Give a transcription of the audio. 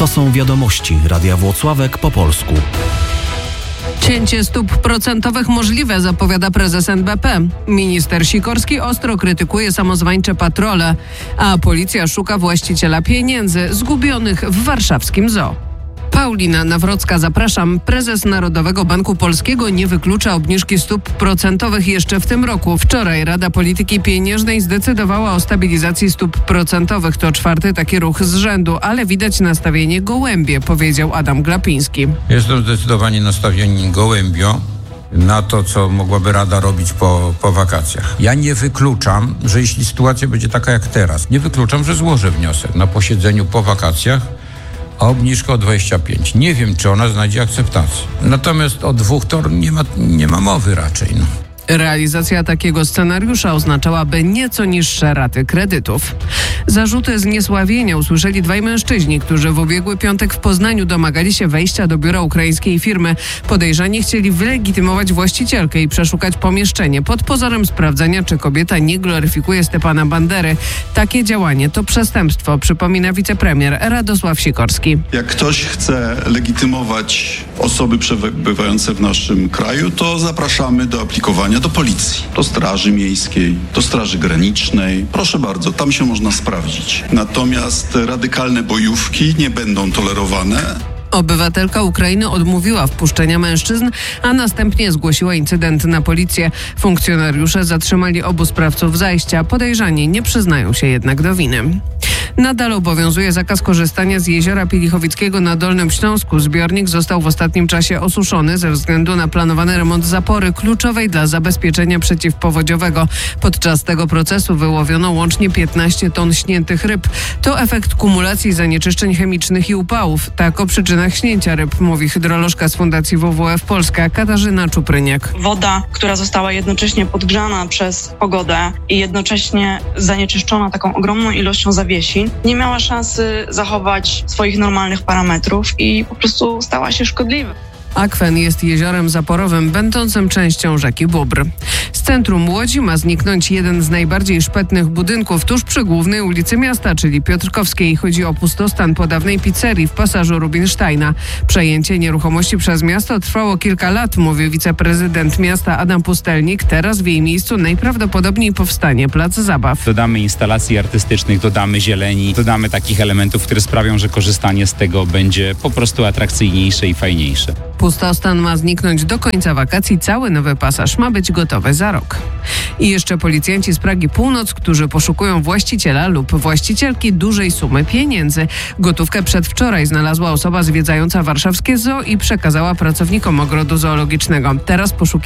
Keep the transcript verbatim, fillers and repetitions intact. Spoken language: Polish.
To są wiadomości Radia Włocławek po polsku. Cięcie stóp procentowych możliwe, zapowiada prezes N B P. Minister Sikorski ostro krytykuje samozwańcze patrole, a policja szuka właściciela pieniędzy zgubionych w warszawskim zoo. Paulina Nawrocka, zapraszam. Prezes Narodowego Banku Polskiego nie wyklucza obniżki stóp procentowych jeszcze w tym roku. Wczoraj Rada Polityki Pieniężnej zdecydowała o stabilizacji stóp procentowych. To czwarty taki ruch z rzędu, ale widać nastawienie gołębie, powiedział Adam Glapiński. Jest to zdecydowanie nastawienie gołębio na to, co mogłaby Rada robić po, po wakacjach. Ja nie wykluczam, że jeśli sytuacja będzie taka jak teraz, nie wykluczam, że złożę wniosek na posiedzeniu po wakacjach o obniżkę o dwadzieścia pięć. Nie wiem, czy ona znajdzie akceptację. Natomiast o dwóch to nie ma, nie ma mowy raczej. No. Realizacja takiego scenariusza oznaczałaby nieco niższe raty kredytów. Zarzuty zniesławienia usłyszeli dwaj mężczyźni, którzy w ubiegły piątek w Poznaniu domagali się wejścia do biura ukraińskiej firmy. Podejrzani chcieli wylegitymować właścicielkę i przeszukać pomieszczenie pod pozorem sprawdzenia, czy kobieta nie gloryfikuje Stepana Bandery. Takie działanie to przestępstwo, przypomina wicepremier Radosław Sikorski. Jak ktoś chce legitymować osoby przebywające w naszym kraju, to zapraszamy do aplikowania do policji, do Straży Miejskiej, do Straży Granicznej. Proszę bardzo, tam się można sprawdzić. Natomiast radykalne bojówki nie będą tolerowane. Obywatelka Ukrainy odmówiła wpuszczenia mężczyzn, a następnie zgłosiła incydent na policję. Funkcjonariusze zatrzymali obu sprawców zajścia. Podejrzani nie przyznają się jednak do winy. Nadal obowiązuje zakaz korzystania z jeziora Pielichowickiego na Dolnym Śląsku. Zbiornik został w ostatnim czasie osuszony ze względu na planowany remont zapory kluczowej dla zabezpieczenia przeciwpowodziowego. Podczas tego procesu wyłowiono łącznie piętnaście ton śniętych ryb. To efekt kumulacji zanieczyszczeń chemicznych i upałów. Tak o przyczynach śnięcia ryb mówi hydrolożka z Fundacji W W F Polska Katarzyna Czupryniak. Woda, która została jednocześnie podgrzana przez pogodę i jednocześnie zanieczyszczona taką ogromną ilością zawiesi, nie miała szansy zachować swoich normalnych parametrów i po prostu stała się szkodliwa. Akwen jest jeziorem zaporowym, będącym częścią rzeki Bóbr. Z centrum Łodzi ma zniknąć jeden z najbardziej szpetnych budynków tuż przy głównej ulicy miasta, czyli Piotrkowskiej. Chodzi o pustostan po dawnej pizzerii w pasażu Rubinsteina. Przejęcie nieruchomości przez miasto trwało kilka lat, mówił wiceprezydent miasta Adam Pustelnik. Teraz w jej miejscu najprawdopodobniej powstanie plac zabaw. Dodamy instalacji artystycznych, dodamy zieleni, dodamy takich elementów, które sprawią, że korzystanie z tego będzie po prostu atrakcyjniejsze i fajniejsze. Pustostan ma zniknąć do końca wakacji. Cały nowy pasaż ma być gotowy za rok. I jeszcze policjanci z Pragi Północ, którzy poszukują właściciela lub właścicielki dużej sumy pieniędzy. Gotówkę przedwczoraj znalazła osoba zwiedzająca warszawskie zoo i przekazała pracownikom ogrodu zoologicznego. Teraz poszukiwania